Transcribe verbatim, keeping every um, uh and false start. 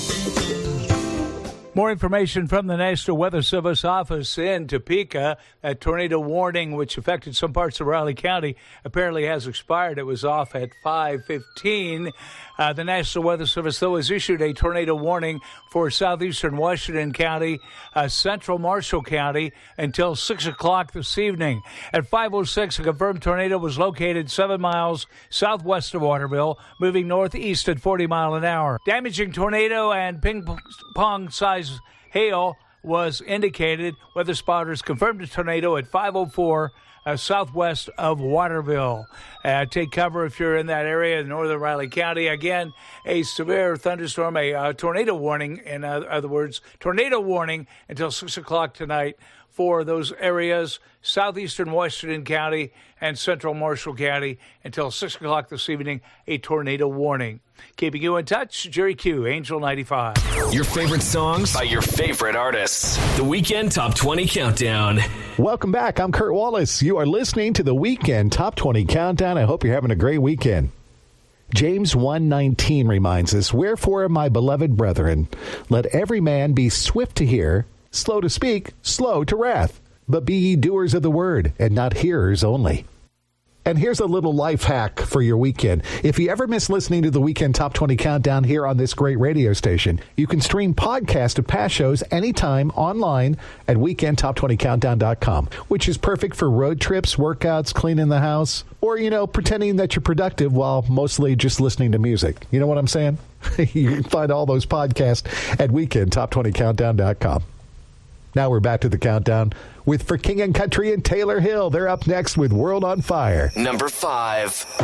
More information from the National Weather Service office in Topeka. That tornado warning, which affected some parts of Riley County, apparently has expired. It was off at five fifteen. Uh, the National Weather Service, though, has issued a tornado warning for southeastern Washington County, uh, central Marshall County, until six o'clock this evening. At five oh six, a confirmed tornado was located seven miles southwest of Waterville, moving northeast at forty miles an hour. Damaging tornado and ping-pong-sized hail was indicated. Weather spotters confirmed a tornado at five oh four uh, southwest of Waterville. Uh, take cover if you're in that area in northern Riley County. Again, a severe thunderstorm, a uh, tornado warning, in other, other words, tornado warning until six o'clock tonight for those areas, southeastern Washington County and central Marshall County, until six o'clock this evening, a tornado warning. Keeping you in touch, Jerry Q, Angel ninety-five. Your favorite songs by your favorite artists. The Weekend Top twenty Countdown. Welcome back. I'm Kurt Wallace. You are listening to the Weekend Top twenty Countdown. I hope you're having a great weekend. James one nineteen reminds us, "Wherefore, my beloved brethren, let every man be swift to hear, slow to speak, slow to wrath. But be ye doers of the word, and not hearers only." And here's a little life hack for your weekend. If you ever miss listening to the Weekend Top twenty Countdown here on this great radio station, you can stream podcasts of past shows anytime online at weekend top twenty countdown dot com, which is perfect for road trips, workouts, cleaning the house, or, you know, pretending that you're productive while mostly just listening to music. You know what I'm saying? You can find all those podcasts at weekend top twenty countdown dot com. Now we're back to the countdown with For King and Country and Taylor Hill. They're up next with World on Fire. Number five.